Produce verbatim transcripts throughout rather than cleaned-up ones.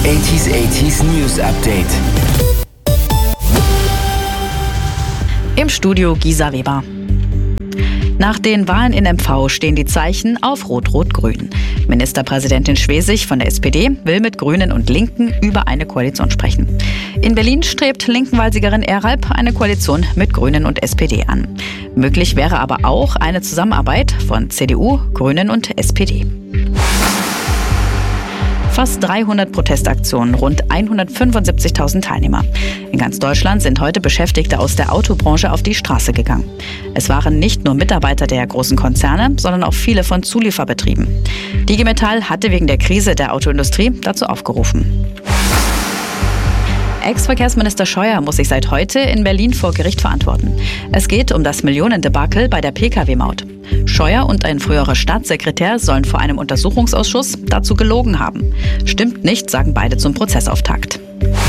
achtziger achtziger News Update. Im Studio Gisa Weber. Nach den Wahlen in M V stehen die Zeichen auf Rot-Rot-Grün. Ministerpräsidentin Schwesig von der S P D will mit Grünen und Linken über eine Koalition sprechen. In Berlin strebt Linken-Wahlsiegerin Eralp eine Koalition mit Grünen und S P D an. Möglich wäre aber auch eine Zusammenarbeit von C D U, Grünen und S P D. Fast dreihundert Protestaktionen, rund hundertfünfundsiebzigtausend Teilnehmer. In ganz Deutschland sind heute Beschäftigte aus der Autobranche auf die Straße gegangen. Es waren nicht nur Mitarbeiter der großen Konzerne, sondern auch viele von Zulieferbetrieben. Die I G Metall hatte wegen der Krise der Autoindustrie dazu aufgerufen. Ex-Verkehrsminister Scheuer muss sich seit heute in Berlin vor Gericht verantworten. Es geht um das Millionendebakel bei der P K W-Maut. Scheuer und ein früherer Staatssekretär sollen vor einem Untersuchungsausschuss dazu gelogen haben. Stimmt nicht, sagen beide zum Prozessauftakt.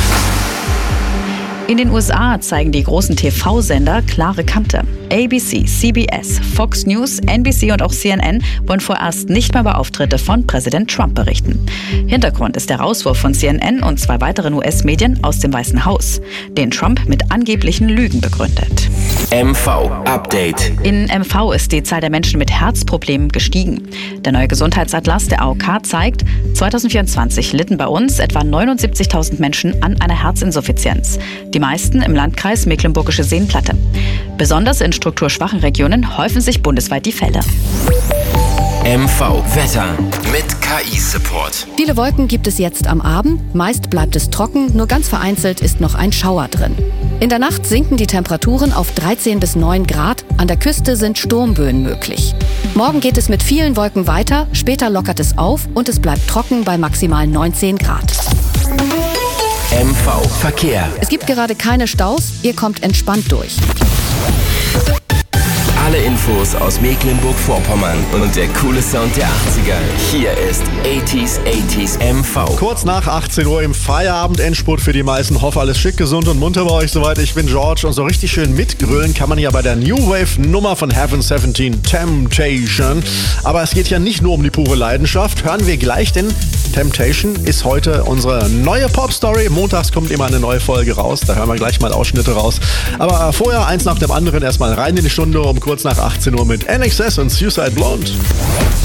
In den U S A zeigen die großen T V-Sender klare Kante. A B C, C B S, Fox News, N B C und auch C N N wollen vorerst nicht mehr über Auftritte von Präsident Trump berichten. Hintergrund ist der Rauswurf von C N N und zwei weiteren U S-Medien aus dem Weißen Haus, den Trump mit angeblichen Lügen begründet. M V-Update. In M V ist die Zahl der Menschen mit Herzproblemen gestiegen. Der neue Gesundheitsatlas der A O K zeigt, zweitausendvierundzwanzig litten bei uns etwa neunundsiebzigtausend Menschen an einer Herzinsuffizienz. Die meisten im Landkreis Mecklenburgische Seenplatte. Besonders in strukturschwachen Regionen häufen sich bundesweit die Fälle. M V-Wetter mit K I-Support. Viele Wolken gibt es jetzt am Abend. Meist bleibt es trocken, nur ganz vereinzelt ist noch ein Schauer drin. In der Nacht sinken die Temperaturen auf dreizehn bis neun Grad. An der Küste sind Sturmböen möglich. Morgen geht es mit vielen Wolken weiter, später lockert es auf und es bleibt trocken bei maximal neunzehn Grad. M V-Verkehr. Es gibt gerade keine Staus, ihr kommt entspannt durch. Alle Infos aus Mecklenburg-Vorpommern und der coole Sound der achtziger. Hier ist achtziger achtziger M V. Kurz nach achtzehn Uhr im Feierabend-Endspurt für die meisten. Hoffe, alles schick, gesund und munter bei euch soweit. Ich bin George und so richtig schön mitgrölen kann man ja bei der New Wave-Nummer von Heaven siebzehn, Temptation. Aber es geht ja nicht nur um die pure Leidenschaft. Hören wir gleich, denn Temptation ist heute unsere neue Pop-Story. Montags kommt immer eine neue Folge raus. Da hören wir gleich mal Ausschnitte raus. Aber vorher eins nach dem anderen erstmal rein in die Stunde um kurz nach achtzehn Uhr mit N X S und Suicide Blonde.